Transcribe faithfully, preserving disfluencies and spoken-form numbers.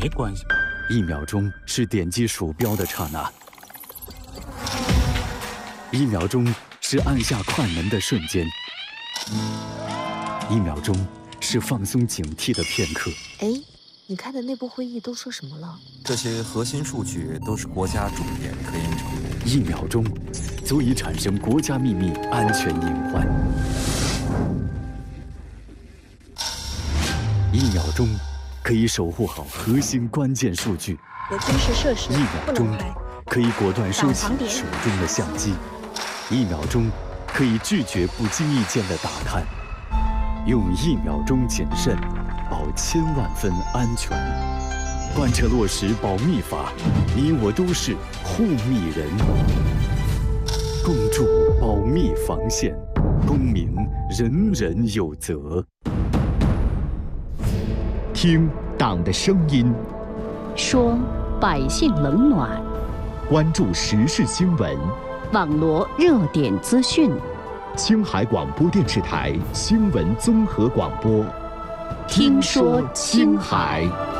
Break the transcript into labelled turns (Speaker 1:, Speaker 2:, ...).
Speaker 1: 没关系。
Speaker 2: 一秒钟是点击鼠标的刹那，一秒钟是按下快门的瞬间，一秒钟是放松警惕的片刻。
Speaker 3: 哎，你开的内部会议都说什么了？
Speaker 4: 这些核心数据都是国家重点科研成果。
Speaker 2: 一秒钟足以产生国家秘密安全隐患。一秒钟可以守护好核心关键数据。
Speaker 5: 有军事设施
Speaker 2: 一秒钟可以果断收起手中的相机。一秒钟可以拒绝不经意间的打探。用一秒钟谨慎，保千万分安全。贯彻落实保密法，你我都是护密人。共筑保密防线，公民人人有责。
Speaker 6: 听党的声音，
Speaker 7: 说百姓冷暖，
Speaker 6: 关注时事新闻，
Speaker 7: 网罗热点资讯。
Speaker 6: 青海广播电视台新闻综合广播，
Speaker 7: 听说青海。